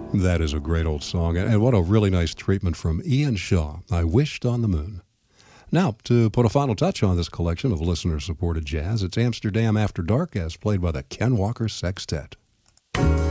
That is a great old song, and what a really nice treatment from Ian Shaw, I Wished on the Moon. Now, to put a final touch on this collection of listener-supported jazz, it's Amsterdam After Dark as played by the Ken Walker Sextet.